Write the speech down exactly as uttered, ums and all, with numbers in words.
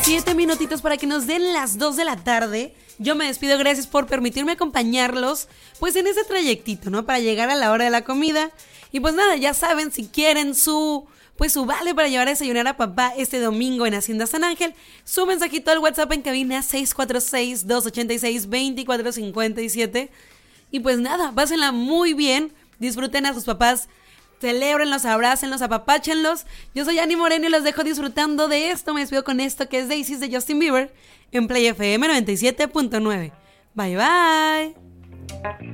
Siete minutitos para que nos den las dos de la tarde. Yo me despido, gracias por permitirme acompañarlos pues en ese trayectito, ¿no? Para llegar a la hora de la comida. Y pues nada, ya saben, si quieren su pues su vale para llevar a desayunar a papá este domingo en Hacienda San Ángel, su mensajito al WhatsApp en cabina seis cuatro seis, dos ocho seis, dos cuatro cinco siete. Y pues nada, pásenla muy bien, disfruten a sus papás, celébrenlos, abrácenlos, apapáchenlos. Yo soy Ani Moreno y los dejo disfrutando de esto. Me despido con esto que es Daisies de Justin Bieber en Play F M noventa y siete punto nueve. Bye bye.